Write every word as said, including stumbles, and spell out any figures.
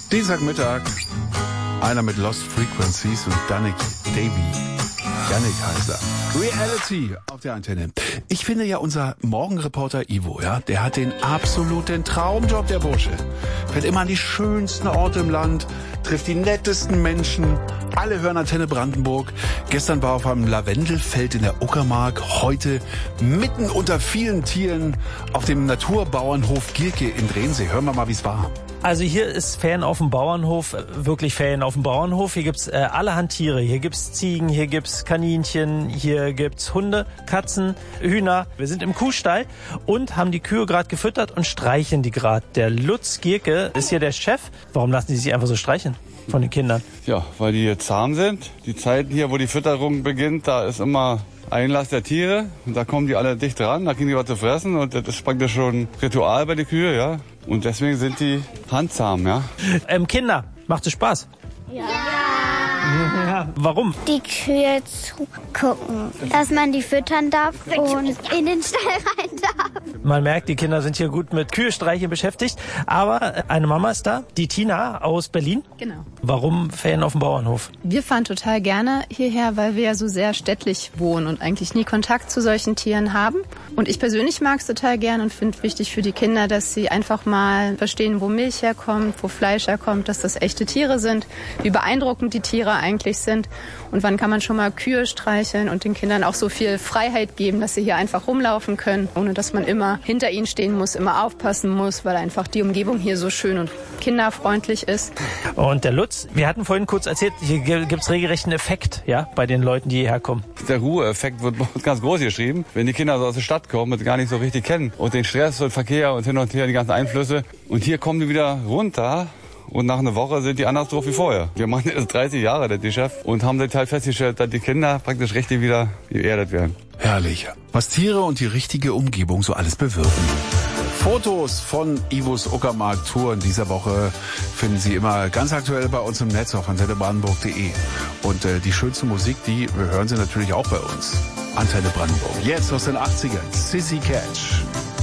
Dienstagmittag. Einer mit Lost Frequencies und Danik Davy. Janik heißt er. Reality auf der Antenne. Ich finde ja, unser Morgenreporter Ivo, ja, der hat den absoluten Traumjob, der Bursche. Fährt immer an die schönsten Orte im Land, trifft die nettesten Menschen. Alle hören Antenne Brandenburg. Gestern war er auf einem Lavendelfeld in der Uckermark. Heute mitten unter vielen Tieren auf dem Naturbauernhof Gierke in Drehensee. Hören wir mal, wie es war. Also hier ist Ferien auf dem Bauernhof, wirklich Ferien auf dem Bauernhof. Hier gibt's äh, allerhand Tiere. Hier gibt's Ziegen, hier gibt's Kaninchen, hier gibt's Hunde, Katzen, Hühner. Wir sind im Kuhstall und haben die Kühe gerade gefüttert und streicheln die gerade. Der Lutz Gierke ist hier der Chef. Warum lassen die sich einfach so streicheln von den Kindern? Ja, weil die jetzt zahm sind. Die Zeiten hier, wo die Fütterung beginnt, da ist immer Einlass der Tiere. Und da kommen die alle dicht dran, da kriegen die was zu fressen. Und das ist praktisch schon ein Ritual bei den Kühen, ja. Und deswegen sind die handzahm, ja. Ähm, Kinder, macht es Spaß? Ja. Ja. Warum? Die Kühe zugucken, dass man die füttern darf und in den Stall rein darf. Man merkt, die Kinder sind hier gut mit Kühe-Streicheln beschäftigt. Aber eine Mama ist da, die Tina aus Berlin. Genau. Warum Ferien auf dem Bauernhof? Wir fahren total gerne hierher, weil wir ja so sehr städtlich wohnen und eigentlich nie Kontakt zu solchen Tieren haben. Und ich persönlich mag es total gerne und finde wichtig für die Kinder, dass sie einfach mal verstehen, wo Milch herkommt, wo Fleisch herkommt, dass das echte Tiere sind, wie beeindruckend die Tiere eigentlich sind und wann kann man schon mal Kühe streicheln und den Kindern auch so viel Freiheit geben, dass sie hier einfach rumlaufen können, ohne dass man immer hinter ihnen stehen muss, immer aufpassen muss, weil einfach die Umgebung hier so schön und kinderfreundlich ist. Und der Lutz, wir hatten vorhin kurz erzählt, hier gibt es regelrecht einen Effekt, ja, bei den Leuten, die hierher kommen. Der Ruheeffekt wird ganz groß geschrieben. Wenn die Kinder so aus der Stadt kommen und gar nicht so richtig kennen und den Stress und Verkehr und hin und her, die ganzen Einflüsse und hier kommen die wieder runter. Und nach einer Woche sind die anders drauf wie vorher. Wir machen jetzt dreißig Jahre, das Geschäft, und haben halt festgestellt, dass die Kinder praktisch richtig wieder geerdet werden. Herrlich. Was Tiere und die richtige Umgebung so alles bewirken. Fotos von Ivos Uckermark-Tour in dieser Woche finden Sie immer ganz aktuell bei uns im Netz auf antenne brandenburg punkt de. Und äh, die schönste Musik, die hören Sie natürlich auch bei uns. Antenne Brandenburg. Jetzt aus den achtzigern. Sissy Catch.